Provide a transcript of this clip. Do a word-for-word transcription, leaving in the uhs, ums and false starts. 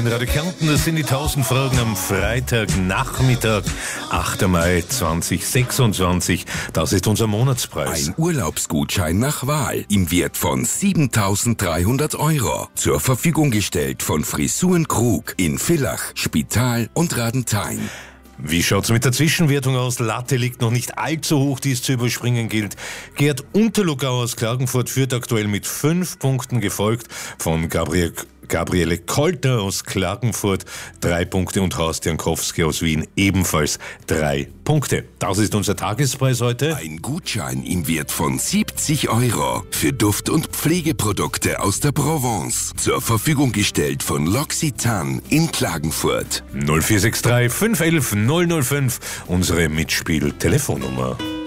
Radio Kärnten, das sind die tausend Fragen am Freitagnachmittag, achter Mai zweitausendsechsundzwanzig. Das ist unser Monatspreis. Ein Urlaubsgutschein nach Wahl im Wert von siebentausenddreihundert Euro. Zur Verfügung gestellt von Frisuren Krug in Villach, Spital und Radenthein. Wie schaut's mit der Zwischenwertung aus? Latte liegt noch nicht allzu hoch, die es zu überspringen gilt. Gerd Unterlugau aus Klagenfurt führt aktuell mit fünf Punkten, gefolgt von Gabriel, Gabriele Kolter aus Klagenfurt, drei Punkte, und Horst Jankowski aus Wien, ebenfalls drei Punkte. Das ist unser Tagespreis heute. Ein Gutschein im Wert von siebzig Euro für Duft- und Pflegeprodukte aus der Provence. Zur Verfügung gestellt von L'Occitane in Klagenfurt. null vier sechs drei fünf eins eins null null fünf, unsere Mitspiel-Telefonnummer.